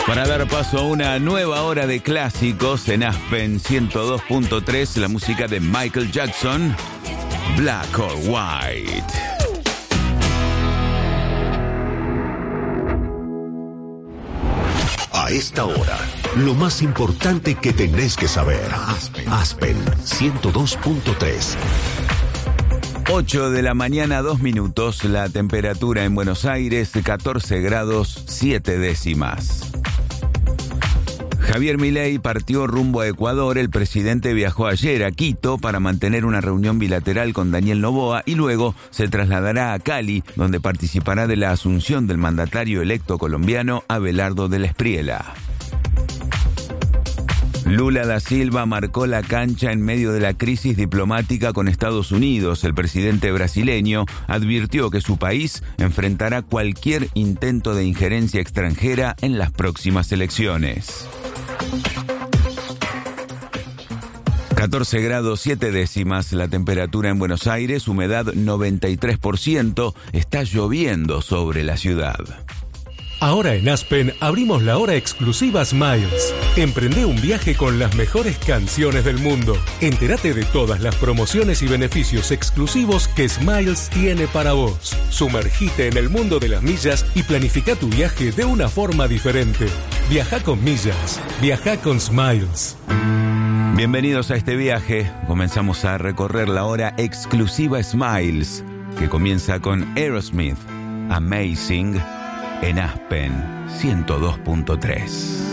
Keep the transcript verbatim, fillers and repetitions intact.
Para dar paso a una nueva hora de clásicos en Aspen ciento dos punto tres, la música de Michael Jackson, Black or White. A esta hora, lo más importante que tenés que saber. Aspen, Aspen ciento dos punto tres. ocho de la mañana, dos minutos. La temperatura en Buenos Aires, catorce grados, siete décimas. Javier Milei partió rumbo a Ecuador. El presidente viajó ayer a Quito para mantener una reunión bilateral con Daniel Noboa y luego se trasladará a Cali, donde participará de la asunción del mandatario electo colombiano Abelardo del Espriella. Lula da Silva marcó la cancha en medio de la crisis diplomática con Estados Unidos. El presidente brasileño advirtió que su país enfrentará cualquier intento de injerencia extranjera en las próximas elecciones. catorce grados siete décimas la temperatura en Buenos Aires, humedad noventa y tres por ciento, está lloviendo sobre la ciudad. Ahora en Aspen abrimos la hora exclusiva Smiles. Emprende un viaje con las mejores canciones del mundo. Entérate de todas las promociones y beneficios exclusivos que Smiles tiene para vos. Sumergite en el mundo de las millas y planifica tu viaje de una forma diferente. Viaja con millas. Viaja con Smiles. Bienvenidos a este viaje. Comenzamos a recorrer la hora exclusiva Smiles, que comienza con Aerosmith, Amazing, en Aspen ciento dos punto tres.